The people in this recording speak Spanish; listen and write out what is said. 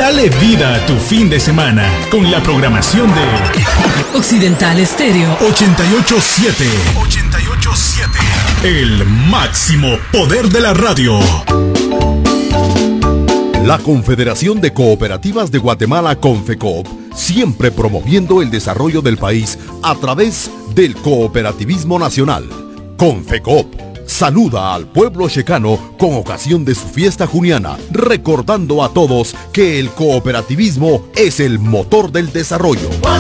Dale vida a tu fin de semana con la programación de Occidental Estéreo 887. El máximo poder de la radio. La Confederación de Cooperativas de Guatemala, Confecoop, siempre promoviendo el desarrollo del país a través del cooperativismo nacional. Confecoop saluda al pueblo checano con ocasión de su fiesta juniana, recordando a todos que el cooperativismo es el motor del desarrollo.